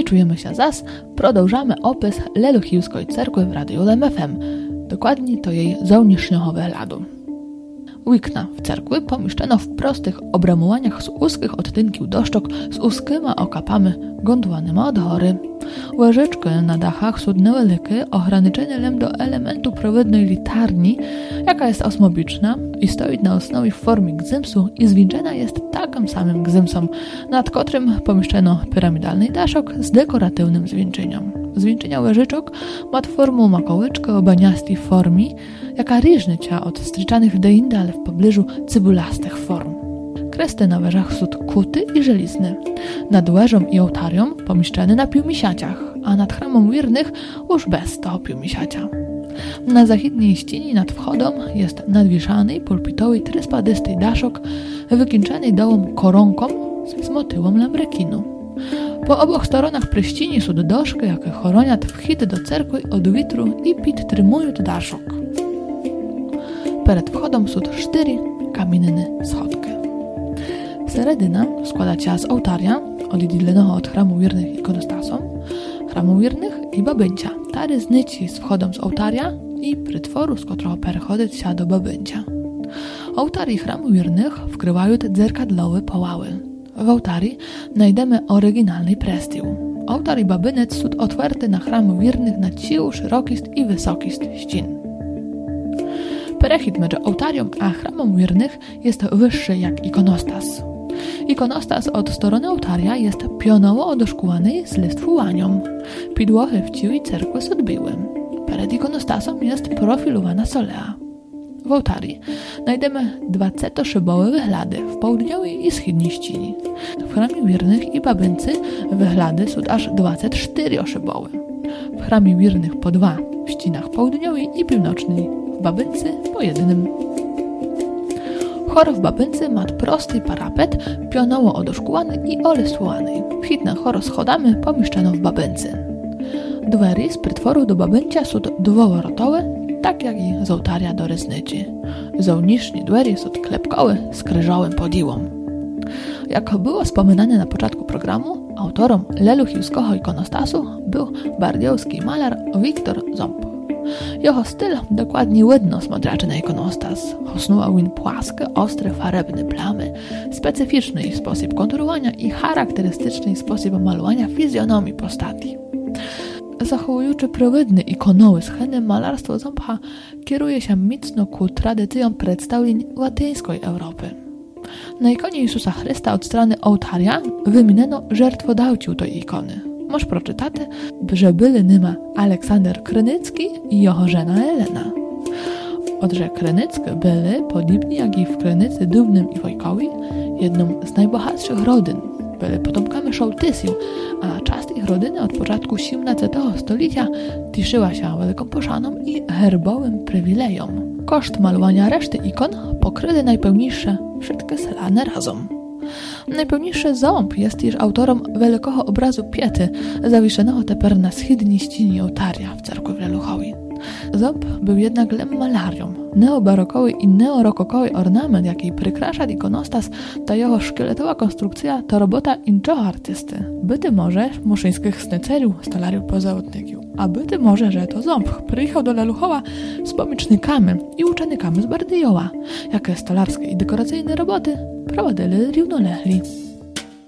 I czujemy się zas, продовжamy opis Лелухівської церкви w Radiu LMFM. Dokładnie to jej załnicznego wyglądu. Wikna w cerkwy pomieszczono w prostych obramowaniach z узких odtynków doszczok z узкими okapami gondłanymi od góry. Łyżeczki na dachach są niewielkie, ograniczone do elementu prowodnej litarni, jaka jest osmobiczna i stoi na osnowie w formie gzymsu i zwieńczona jest takim samym gzymsem, nad którym pomieszczono piramidalny daszok z dekoratywnym zwieńczeniem. Zwieńczenia łyżeczek ma formę makołyczka o baniastej formie, jaka różni się od stryczanych deinde, ale w pobliżu cybulastych form. Kresty na wieżach są kuty i żelizny. Nad łyżą i ołtarią pomieszczone na piłmisiaciach, a nad chramą wiernych już bez toho piłmisiacia. Na zachodniej ścianie nad wchodem jest nadwieszany pulpitowy tryspadysty daszok wykończony dołą koronką z motyłem lambrekinu. Po obu stronach pryścini są doszki, jakie chronią wchód do cerkwy od witru i podtrzymują daszok. Przed wchodem są 4 kamienne schodki. Seredyna składa się z ołtarza, oddzielonego od chramu wiernych ikonostasom, chramu wiernych i babyncia. Ta ryznyci z wchodem z ołtarza i prytworu, z którego przechodzić się do babyncia. Ołtar i chramu wiernych wkrywają zerkadlowe połały. W ołtari znajdziemy oryginalny prestył. Ołtar i babynec są otwarte na chramu wiernych na siłę szerokist i wysokist ścian. Przechód między ołtarią a chramą wiernych jest wyższy jak ikonostas. Ikonostas od strony ołtarza jest pionowo odoszkowany z listwowaniem. Podłogi w całej cerkwi są odbiły. Przed ikonostasem jest profilowana solea. W ołtarii znajdziemy 20-szybowe wyglądy w południowej i wschodniej ścianie. W chramie wiernych i babyncy wyglądy są aż 24-szybowe. W chramie wiernych po 2 w ścianach południowej i północnej, w babyncy po 1. Chór w babyncy ma prosty parapet, pionowo odoszkowany i olesłowany. Wchód na chór schodami pomieszczono w babyncy. Dwery z prytworu do babyncia są dwuworotowe, tak jak i z ołtarza do ryznyci. Zewnętrzne dwery są klepkowe z kryżowym podiłą. Jak było wspominane na początku programu, autorem Leluchівського ikonostasu był bardiowski malarz Wiktor Ząb. Jego styl dokładnie widno smodraczy na ikonostas. Hosnuwał on płaskie, ostre, farebne plamy, specyficzny sposób konturowania i charakterystyczny sposób malowania fizjonomii postaci. Zachowujący prowodny ikonowy scheny malarstwo Ząbka kieruje się mocno ku tradycjom przedstawień łatyńskiej Europy. Na ikonie Jezusa Chrysta od strony ołtarza wymieniono żertwodawców tej ikony. Możesz przeczytać, że byli nima Aleksander Krynicki i jego żona Elena. Odże Krynickie byli, podobnie jak i w Krynicy Dubnym i Wojkowi, jedną z najbogatszych rodzin. Byli potomkami sołtysów, a część ich rodziny od początku XVII stulecia cieszyła się wielką poszaną i herbowym przywilejom. Koszt malowania reszty ikon pokryli najpełniejsze wszystkie selane razem. Najpełniejszy Ząb jest też autorem wielkiego obrazu Piety, zawieszonego teraz na wschodniej ścianie ołtarza w cerkwi w Leluchowie. Ząb był jednak lem malarią. Neobarokowy i neorokokowy ornament, jaki przykrasza ikonostas, ta jego szkieletowa konstrukcja to robota innego artysty. Byty może muszyńskich snycerów, stolariów pozałotników, a byty może, że to Ząb przyjechał do Leluchowa z pomічниками i uczennikami z Bardyjowa, jakie stolarskie i dekoracyjne roboty prowadzili równolegle.